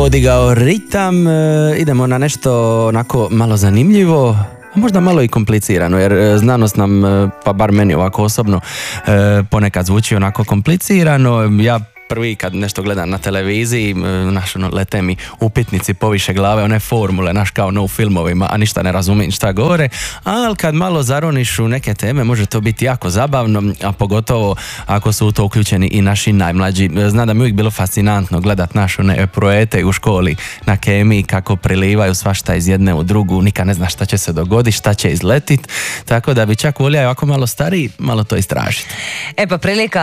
podigao ritam. Idemo na nešto onako malo zanimljivo, a možda malo i komplicirano, jer znanost nam, pa bar meni ovako osobno, ponekad zvuči onako komplicirano. Ja prvi kad nešto gledam na televiziji, lete mi upitnici poviše glave, one formule, kao u filmovima, a ništa ne razumijem šta govore, ali kad malo zaroniš u neke teme, može to biti jako zabavno, a pogotovo ako su u to uključeni i naši najmlađi. Znam da mi uvijek bilo fascinantno gledat našu projete u školi na kemiji, kako prilivaju svašta iz jedne u drugu, nikad ne zna šta će se dogoditi, šta će izletit, tako da bi čak volio ako malo stariji, malo to istražiti. Pa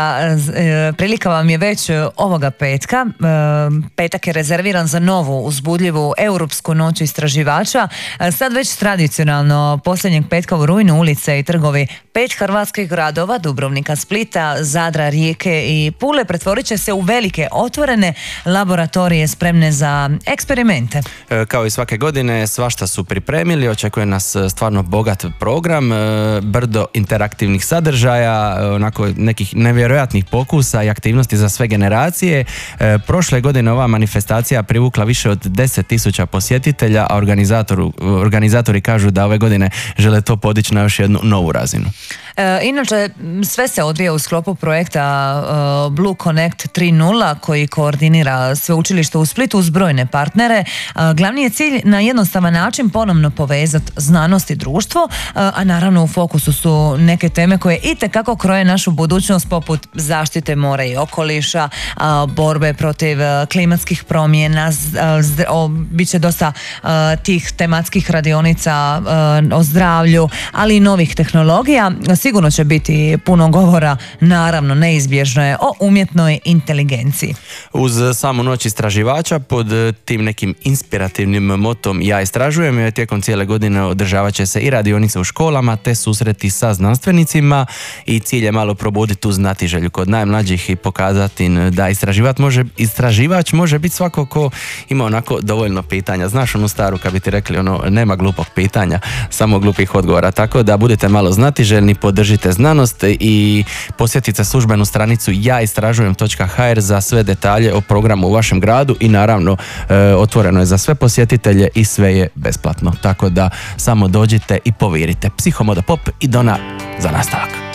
prilika vam je već ovoga petka. Petak je rezerviran za novu uzbudljivu Europsku noć istraživača. Sad već tradicionalno posljednjeg petka u rujnu ulice i trgovi 5 hrvatskih gradova, Dubrovnika, Splita, Zadra, Rijeke i Pule, pretvorit će se u velike otvorene laboratorije spremne za eksperimente. Kao i svake godine, svašta su pripremili, očekuje nas stvarno bogat program, brdo interaktivnih sadržaja, onako nekih nevjerojatnih pokusa i aktivnosti za sve generacije. Prošle godine ova manifestacija privukla više od 10.000 posjetitelja, a organizatori kažu da ove godine žele to podići na još jednu novu razinu. Inače, sve se odvija u sklopu projekta Blue Connect 3.0 koji koordinira sveučilište u Splitu uz brojne partnere. Glavni je cilj na jednostavan način ponovno povezati znanost i društvo, a naravno u fokusu su neke teme koje itekako kroje našu budućnost, poput zaštite mora i okoliša, borbe protiv klimatskih promjena, bit će dosta tih tematskih radionica o zdravlju, ali i novih tehnologija. Sigurno će biti puno govora, naravno neizbježno je, o umjetnoj inteligenciji. Uz samu noć istraživača pod tim nekim inspirativnim motom Ja istražujem, tijekom cijele godine održavat će se i radionice u školama te susreti sa znanstvenicima i cilj je malo probuditi tu znatiželju kod najmlađih i pokazati da istraživač može biti svako ko ima onako dovoljno pitanja. Znaš onu staru kad bi ti rekli nema glupog pitanja, samo glupih odgovora, tako da budete malo znatiželjni, podržite znanost i posjetite službenu stranicu jaistražujem.hr za sve detalje o programu u vašem gradu i naravno otvoreno je za sve posjetitelje i sve je besplatno, tako da samo dođite i povirite. Psihomoda Pop i Dona za nastavak.